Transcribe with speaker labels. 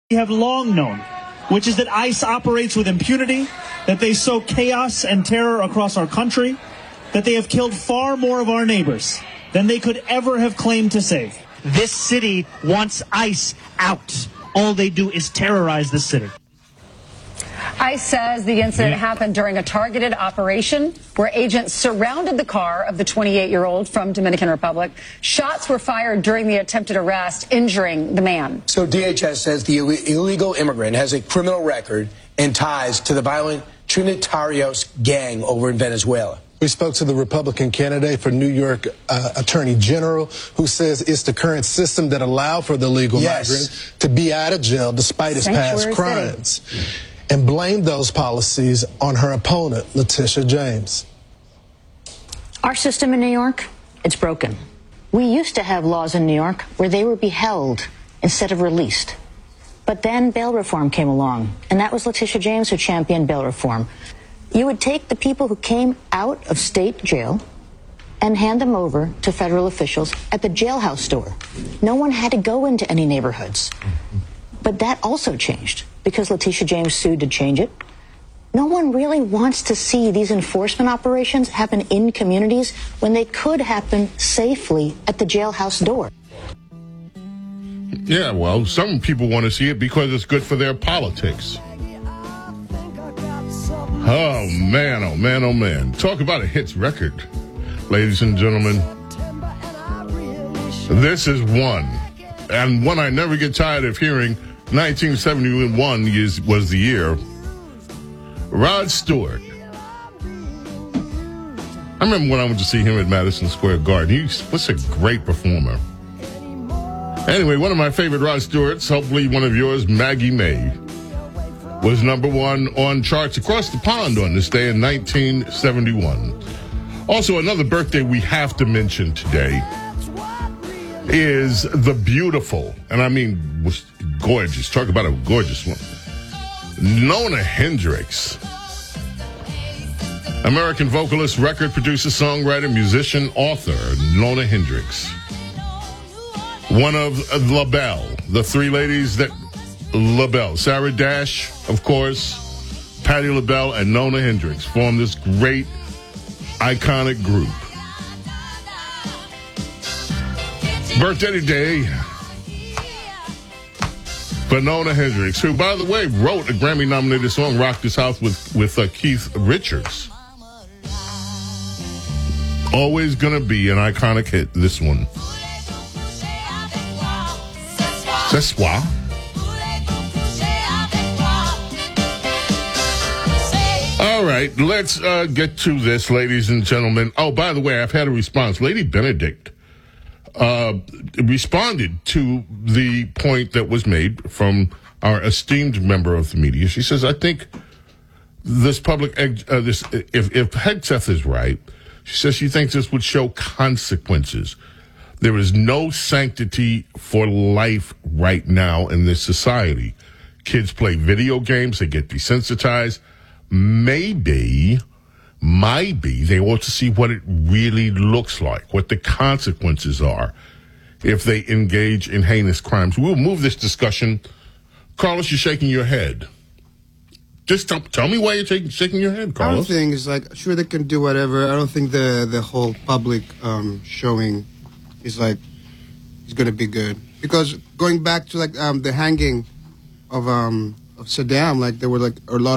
Speaker 1: we have long known, which is that ICE operates with impunity, that they sow chaos and terror across our country, that they have killed far more of our neighbors than they could ever have claimed to save. This city wants ICE out. All they do is terrorize the city.
Speaker 2: ICE says the incident happened during a targeted operation where agents surrounded the car of the 28-year-old from Dominican Republic. Shots were fired during the attempted arrest, injuring the man.
Speaker 3: So DHS says the illegal immigrant has a criminal record and ties to the violent Trinitarios gang over in Venezuela.
Speaker 4: We spoke to the Republican candidate for New York Attorney General, who says it's the current system that allowed for the legal migrant to be out of jail despite his past crimes, and blamed those policies on her opponent, Letitia James.
Speaker 5: Our system in New York, it's broken. We used to have laws in New York where they were beheld instead of released. But then bail reform came along, and that was Letitia James who championed bail reform. You would take the people who came out of state jail and hand them over to federal officials at the jailhouse door. No one had to go into any neighborhoods. But that also changed because Letitia James sued to change it. No one really wants to see these enforcement operations happen in communities when they could happen safely at the jailhouse door.
Speaker 6: Yeah, well, some people want to see it because it's good for their politics. Oh, man, oh, man, oh, man. Talk about a hits record, ladies and gentlemen. This is one, and one I never get tired of hearing. 1971 was the year. Rod Stewart. I remember when I went to see him at Madison Square Garden. He was a great performer. Anyway, one of my favorite Rod Stewarts, hopefully one of yours, Maggie May, was number one on charts across the pond on this day in 1971. Also, another birthday we have to mention today is the beautiful, and I mean was gorgeous, talk about a gorgeous one, Nona Hendryx. American vocalist, record producer, songwriter, musician, author, Nona Hendryx. One of LaBelle, the three ladies that LaBelle, Sarah Dash, of course, Patti LaBelle, and Nona Hendryx formed this great, iconic group. Birthday today for Nona Hendryx, who, by the way, wrote a Grammy-nominated song, Rock This House, with Keith Richards. Always gonna be an iconic hit, this one. Ce soir. All right, let's get to this, ladies and gentlemen. Oh, by the way, I've had a response. Lady Benedict responded to the point that was made from our esteemed member of the media. She says, I think this public, if Hegseth is right, she says she thinks this would show consequences. There is no sanctity for life right now in this society. Kids play video games, they get desensitized. Maybe they ought to see what it really looks like, what the consequences are if they engage in heinous crimes. We'll move this discussion. Carlos, you're shaking your head. Just tell me why you're shaking your head, Carlos.
Speaker 7: I don't think it's like, sure, they can do whatever. I don't think the whole public showing is like, is going to be good. Because going back to like the hanging of Saddam, like there were like a lot